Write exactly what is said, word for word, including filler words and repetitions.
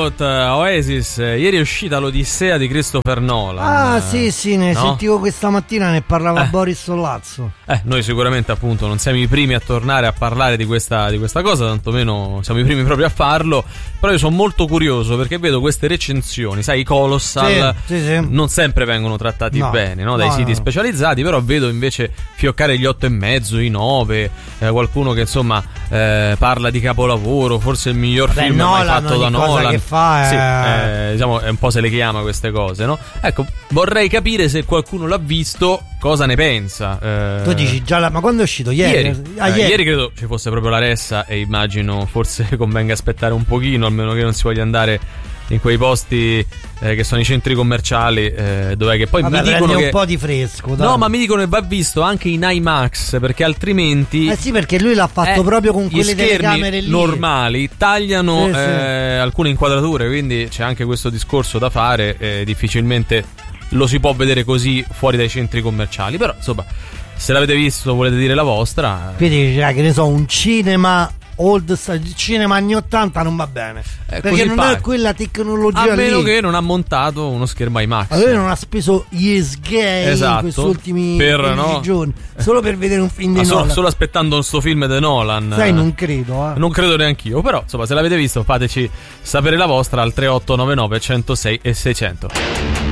Pilot, Oasis. Ieri è uscita l'Odissea di Christopher Nolan. Ah, sì, sì, ne no? sentivo questa mattina, ne parlava eh. Boris Sollazzo. Eh, noi sicuramente appunto non siamo i primi a tornare a parlare di questa, di questa cosa, tantomeno siamo i primi proprio a farlo. Però io sono molto curioso perché vedo queste recensioni, sai, i Colossal sì, sì, sì. non sempre vengono trattati no. bene, no? Dai no, siti no. specializzati, però vedo invece fioccare gli otto e mezzo, i nove, eh, qualcuno che insomma eh, parla di capolavoro, forse il miglior Beh, film Nolan, mai fatto da ogni cosa Nolan. che fa è... Sì, eh, diciamo è un po' se le chiama queste cose, no? Ecco, vorrei capire se qualcuno l'ha visto, cosa ne pensa. Eh, Tu dici già, la... ma quando è uscito? Ieri? Ieri. Ah, Eh, ieri. ieri credo ci fosse proprio la ressa e immagino forse convenga aspettare un pochino, almeno che non si voglia andare in quei posti eh, che sono i centri commerciali, eh, dov'è che poi Vabbè, mi dicono prendi che un po' di fresco, dai. no, ma mi dicono che va visto anche in IMAX, perché altrimenti Eh sì, perché lui l'ha fatto eh, proprio con gli quelle schermi telecamere lì normali tagliano Sì, sì. eh, alcune inquadrature, quindi c'è anche questo discorso da fare, eh, difficilmente lo si può vedere così fuori dai centri commerciali, però insomma, se l'avete visto volete dire la vostra. Quindi cioè, che ne so, un cinema old style, cinema anni ottanta non va bene, Eh, perché così non pare. ha quella tecnologia A meno lì. che non ha montato uno schermo IMAX. Allora non ha speso gli sgay Esatto. in questi ultimi Per, quindici no? giorni solo per vedere un film di Ah, solo, Nolan. solo aspettando sto film di Nolan. Sai, non credo, eh. Non credo neanch'io, però insomma, se l'avete visto fateci sapere la vostra al tre otto nove nove, centosei e seicento.